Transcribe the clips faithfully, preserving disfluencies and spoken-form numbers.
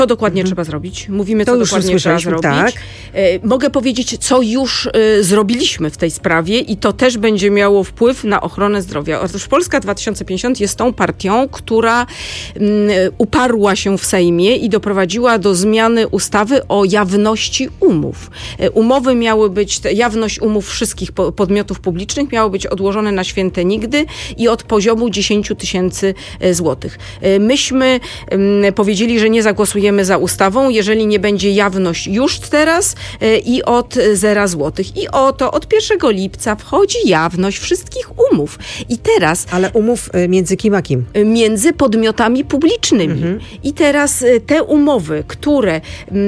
To dokładnie mhm. trzeba zrobić. Mówimy, to co dokładnie trzeba zrobić. Tak. Mogę powiedzieć, co już zrobiliśmy w tej sprawie i to też będzie miało wpływ na ochronę zdrowia. Otóż Polska dwa tysiące pięćdziesiąt jest tą partią, która uparła się w Sejmie i doprowadziła do zmiany ustawy o jawności umów. Umowy miały być, jawność umów wszystkich podmiotów publicznych miały być odłożone na święte nigdy i od poziomu dziesięć tysięcy złotych. Myśmy powiedzieli, że nie zagłosujemy za ustawą, jeżeli nie będzie jawność już teraz i od zera złotych. I oto od pierwszego lipca wchodzi jawność wszystkich umów. I teraz... Ale umów między kim a kim? Między podmiotami publicznymi. Mhm. I teraz te umowy, które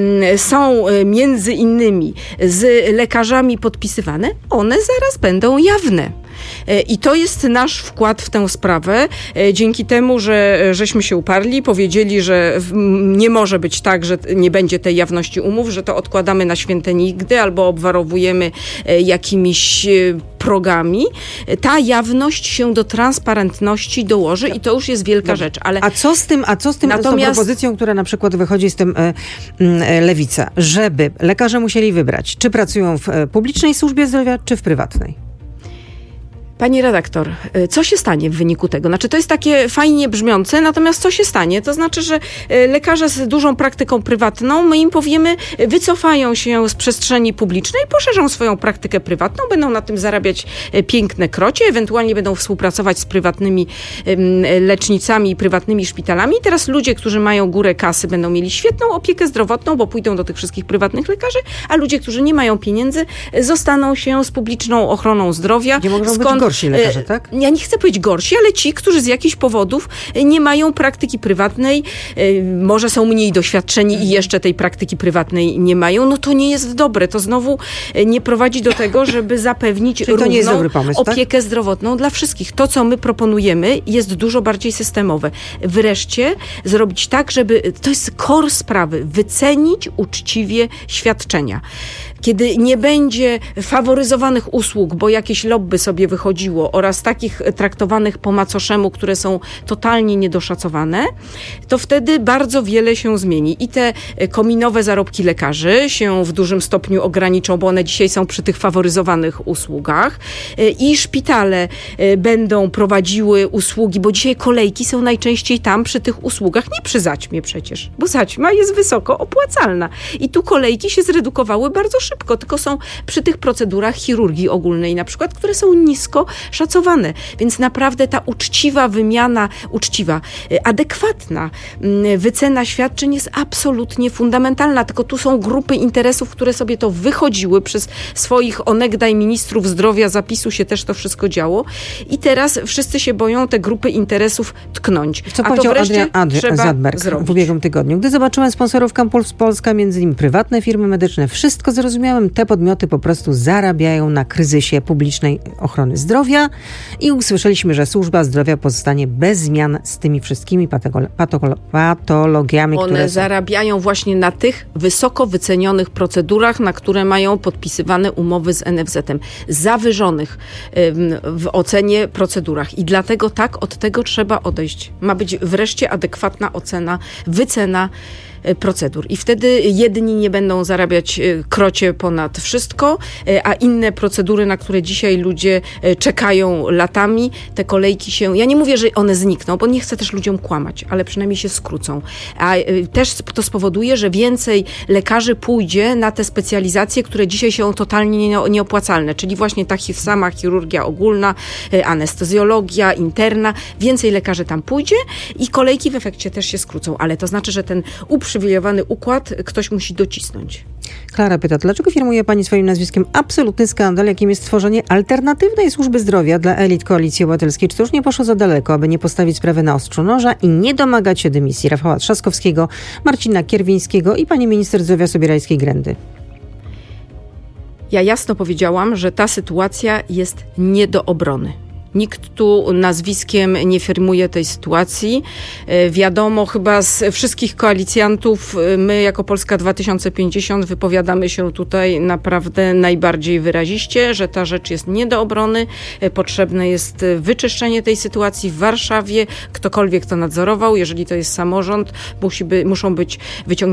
są między innymi z lekarzami podpisywane, one zaraz będą jawne. I to jest nasz wkład w tę sprawę. Dzięki temu, że żeśmy się uparli, powiedzieli, że nie może być tak, że nie będzie tej jawności umów, że to odkładamy na święte nigdy albo obwarowujemy jakimiś progami. Ta jawność się do transparentności dołoży i to już jest wielka Dobrze. rzecz. Ale a co z tym, a co z tym natomiast... z tą propozycją, która na przykład wychodzi z tym e, e, Lewica, żeby lekarze musieli wybrać, czy pracują w publicznej służbie zdrowia, czy w prywatnej? Pani redaktor, co się stanie w wyniku tego? Znaczy, to jest takie fajnie brzmiące, natomiast co się stanie? To znaczy, że lekarze z dużą praktyką prywatną, my im powiemy, wycofają się z przestrzeni publicznej, poszerzą swoją praktykę prywatną, będą na tym zarabiać piękne krocie, ewentualnie będą współpracować z prywatnymi lecznicami i prywatnymi szpitalami. I teraz ludzie, którzy mają górę kasy, będą mieli świetną opiekę zdrowotną, bo pójdą do tych wszystkich prywatnych lekarzy, a ludzie, którzy nie mają pieniędzy, zostaną się z publiczną ochroną zdrowia. Nie mogą skąd być gorsi lekarze, tak? Ja nie chcę powiedzieć gorsi, ale ci, którzy z jakichś powodów nie mają praktyki prywatnej, może są mniej doświadczeni i jeszcze tej praktyki prywatnej nie mają, no to nie jest dobre. To znowu nie prowadzi do tego, żeby zapewnić Czyli równą to nie jest dobry pomysł, opiekę tak? zdrowotną dla wszystkich. To, co my proponujemy, jest dużo bardziej systemowe. Wreszcie zrobić tak, żeby, to jest core sprawy, wycenić uczciwie świadczenia. Kiedy nie będzie faworyzowanych usług, bo jakieś lobby sobie wychodziło oraz takich traktowanych po macoszemu, które są totalnie niedoszacowane, to wtedy bardzo wiele się zmieni. I te kominowe zarobki lekarzy się w dużym stopniu ograniczą, bo one dzisiaj są przy tych faworyzowanych usługach. I szpitale będą prowadziły usługi, bo dzisiaj kolejki są najczęściej tam przy tych usługach, nie przy zaćmie przecież, bo zaćma jest wysoko opłacalna. I tu kolejki się zredukowały bardzo szybko. Szybko, tylko są przy tych procedurach chirurgii ogólnej na przykład, które są nisko szacowane. Więc naprawdę ta uczciwa wymiana, uczciwa, adekwatna wycena świadczeń jest absolutnie fundamentalna. Tylko tu są grupy interesów, które sobie to wychodziły przez swoich onegdaj ministrów zdrowia, zapisu się też to wszystko działo. I teraz wszyscy się boją te grupy interesów tknąć. Co A powiedział to wreszcie Adrian, Adrian trzeba Zadberg zrobić. W ubiegłym tygodniu. Gdy zobaczyłem sponsorów Campus Polska, między innymi prywatne firmy medyczne, wszystko zrozumiałem. Te podmioty po prostu zarabiają na kryzysie publicznej ochrony zdrowia i usłyszeliśmy, że służba zdrowia pozostanie bez zmian z tymi wszystkimi patolo- patolo- patologiami, One które są. zarabiają właśnie na tych wysoko wycenionych procedurach, na które mają podpisywane umowy z N F Z-em. Zawyżonych w ocenie procedurach. I dlatego tak, od tego trzeba odejść. Ma być wreszcie adekwatna ocena, wycena procedur. I wtedy jedni nie będą zarabiać krocie ponad wszystko, a inne procedury, na które dzisiaj ludzie czekają latami, te kolejki się, ja nie mówię, że one znikną, bo nie chcę też ludziom kłamać, ale przynajmniej się skrócą. A też to spowoduje, że więcej lekarzy pójdzie na te specjalizacje, które dzisiaj są totalnie nieopłacalne, czyli właśnie ta sama chirurgia ogólna, anestezjologia, interna, więcej lekarzy tam pójdzie i kolejki w efekcie też się skrócą, ale to znaczy, że ten uprzywilejowany układ ktoś musi docisnąć. Klara pyta, dlaczego firmuje pani swoim nazwiskiem absolutny skandal, jakim jest stworzenie alternatywnej służby zdrowia dla elit Koalicji Obywatelskiej? Czy to już nie poszło za daleko, aby nie postawić sprawy na ostrzu noża i nie domagać się dymisji Rafała Trzaskowskiego, Marcina Kierwińskiego i pani minister zdrowia Sobierajskiej-Grendy? Ja jasno powiedziałam, że ta sytuacja jest nie do obrony. Nikt tu nazwiskiem nie firmuje tej sytuacji. Wiadomo chyba z wszystkich koalicjantów, my jako Polska dwa tysiące pięćdziesiąt wypowiadamy się tutaj naprawdę najbardziej wyraziście, że ta rzecz jest nie do obrony. Potrzebne jest wyczyszczenie tej sytuacji w Warszawie. Ktokolwiek to nadzorował, jeżeli to jest samorząd, musi by, muszą być wyciągnięte